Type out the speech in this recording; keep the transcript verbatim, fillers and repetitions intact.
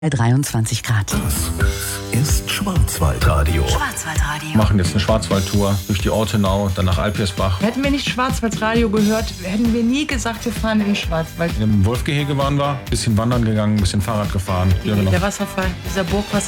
dreiundzwanzig Grad. Das ist Schwarzwaldradio. Schwarzwaldradio. Wir machen jetzt eine Schwarzwaldtour durch die Ortenau, dann nach Alpirsbach. Hätten wir nicht Schwarzwaldradio gehört, hätten wir nie gesagt, wir fahren in den Schwarzwald. Im Wolfgehege waren wir, bisschen wandern gegangen, bisschen Fahrrad gefahren. Die, Ja, genau. Der Wasserfall, dieser Burgwasser.